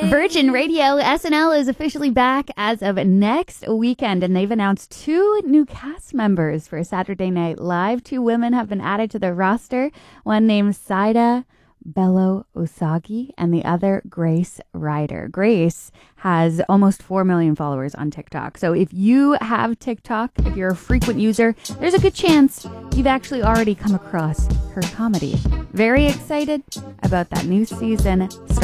Virgin Radio SNL is officially back as of next weekend, and they've announced 2 new cast members for Saturday Night Live. 2 women have been added to the roster, one named Saida Bello Osagi and the other Grace Ryder. Grace has almost 4 million followers on TikTok. So if you have TikTok, if you're a frequent user, there's a good chance you've actually already come across her comedy. Very excited about that new season.